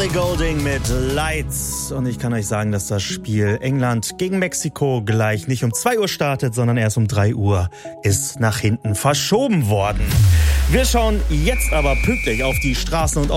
Ellie Goulding mit Lights. Und ich kann euch sagen, dass das Spiel England gegen Mexiko gleich nicht um 2 Uhr startet, sondern erst um 3 Uhr ist nach hinten verschoben worden. Wir schauen jetzt aber pünktlich auf die Straßen und